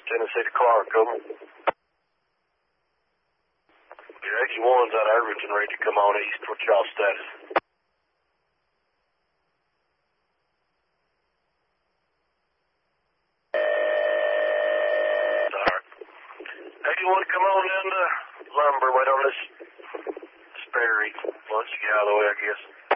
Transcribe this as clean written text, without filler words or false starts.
Tennessee to Clark, over. Your 81's out of Irvington, ready to come on east. What's y'all status? Alright. 81, come on down to lumber. Wait on this Sperry. Once you get out of the way, I guess.